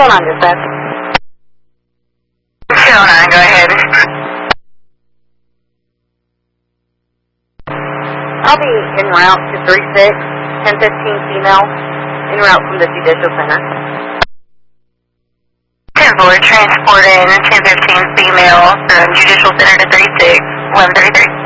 going on, dispatch? 209, go ahead. I'll be en route to 36, 1015 female, en route from the Judicial Center. 10-4, transporting 1015 female from Judicial Center to 36, 1133.